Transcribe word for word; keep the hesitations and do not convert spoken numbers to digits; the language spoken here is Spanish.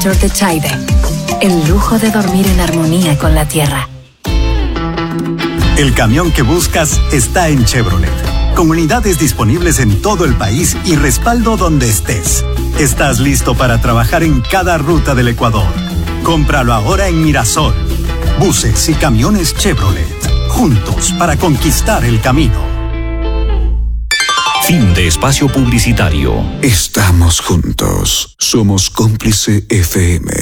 Tractor de Chaide. El lujo de dormir en armonía con la tierra. El camión que buscas está en Chevrolet, con unidades disponibles en todo el país y respaldo donde estés. Estás listo para trabajar en cada ruta del Ecuador. Cómpralo ahora en Mirasol. Buses y camiones Chevrolet, juntos para conquistar el camino. Fin de espacio publicitario. Estamos juntos. Somos Cómplice F M.